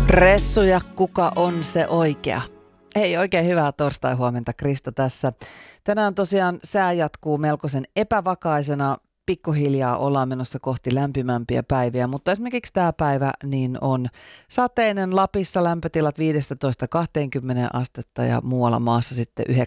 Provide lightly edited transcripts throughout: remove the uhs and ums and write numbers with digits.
Ressu ja kuka on se oikea? Hei, oikein hyvää torstai-huomenta, Krista tässä. Tänään tosiaan sää jatkuu melkoisen epävakaisena. Pikkuhiljaa ollaan menossa kohti lämpimämpiä päiviä, mutta esimerkiksi tämä päivä niin on sateinen. Lapissa lämpötilat 15-20 astetta ja muualla maassa sitten 19-24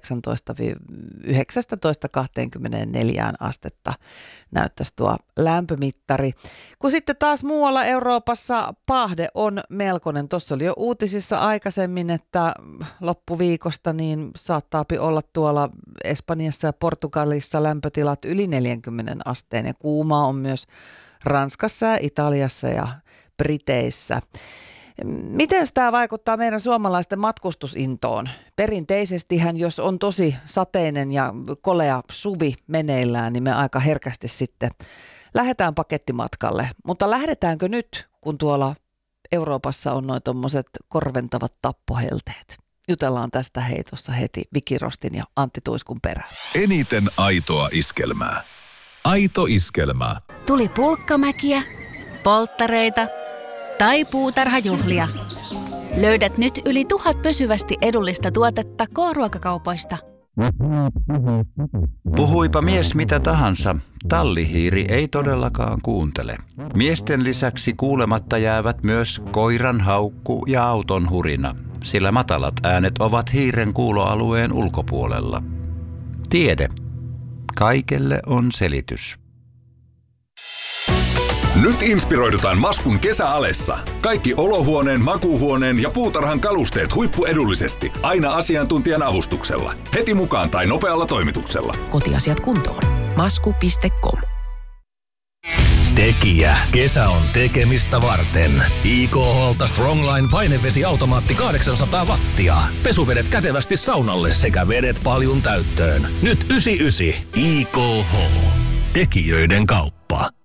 astetta näyttäisi tuo lämpömittari. Kun sitten taas muualla Euroopassa pahde on melkoinen. Tuossa oli jo uutisissa aikaisemmin, että loppuviikosta niin saattaapi olla tuolla Espanjassa ja Portugalissa lämpötilat yli 40 asteen. Ja kuumaa on myös Ranskassa ja Italiassa ja Briteissä. Miten tämä vaikuttaa meidän suomalaisten matkustusintoon? Perinteisestihän, jos on tosi sateinen ja kolea suvi meneillään, niin me aika herkästi sitten lähdetään pakettimatkalle. Mutta lähdetäänkö nyt, kun tuolla Euroopassa on noin tommoset korventavat tappohelteet? Jutellaan tästä heitossa heti Viki Rostin ja Antti Tuiskun perään. Eniten aitoa iskelmää. Aito iskelmä. Tuli pulkkamäkiä, polttareita tai puutarhajuhlia. Löydät nyt yli 1000 pysyvästi edullista tuotetta K-ruokakaupoista. Puhuipa mies mitä tahansa, tallihiiri ei todellakaan kuuntele. Miesten lisäksi kuulematta jäävät myös koiran haukku ja auton hurina, sillä matalat äänet ovat hiiren kuuloalueen ulkopuolella. Tiede. Kaikelle on selitys. Nyt inspiroidutaan Maskun kesäalessa. Kaikki olohuoneen, makuuhuoneen ja puutarhan kalusteet huippuedullisesti. Aina asiantuntijan avustuksella. Heti mukaan tai nopealla toimituksella. Kotiasiat kuntoon. Masku.com. Tekijä. Kesä on tekemistä varten. IKH:lta Strongline painevesiautomaatti 800 wattia. Pesuvedet kätevästi saunalle sekä vedet paljon täyttöön. Nyt 99. IKH. Tekijöiden kauppa.